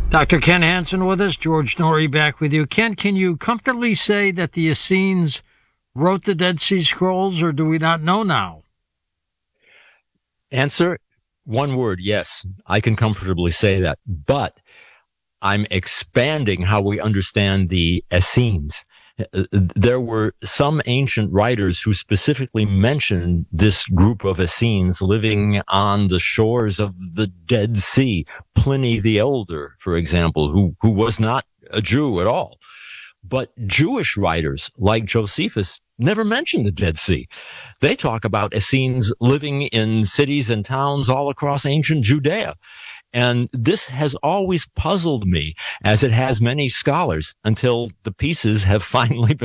Dr. Ken Hansen with us, George Norrie back with you. Ken, can you comfortably say that the Essenes wrote the Dead Sea Scrolls, or do we not know now? Answer, one word, yes. I can comfortably say that. But I'm expanding how we understand the Essenes. There were some ancient writers who specifically mentioned this group of Essenes living on the shores of the Dead Sea. Pliny the Elder, for example, who was not a Jew at all. But Jewish writers like Josephus never mention the Dead Sea. They talk about Essenes living in cities and towns all across ancient Judea. And this has always puzzled me, as it has many scholars, until the pieces have finally been